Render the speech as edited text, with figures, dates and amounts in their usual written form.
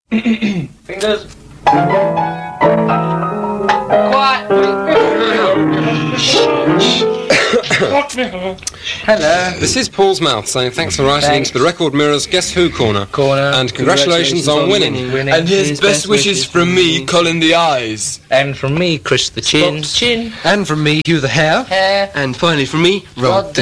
Fingers. Quiet. Hello. This is Paul's Mouth saying thanks for writing into the Record Mirror's Guess Who corner. And congratulations on winning. And here's best wishes from me, Colin the Eyes. And from me, Chris the Chin. And from me, Hugh the Hair. Hair. And finally from me, Rod the